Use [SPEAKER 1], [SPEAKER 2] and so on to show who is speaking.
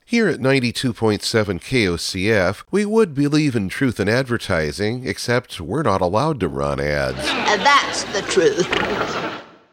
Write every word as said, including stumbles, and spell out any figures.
[SPEAKER 1] Here at ninety-two point seven K O C F, we would believe in truth in advertising, except we're not allowed to run ads.
[SPEAKER 2] And that's the truth.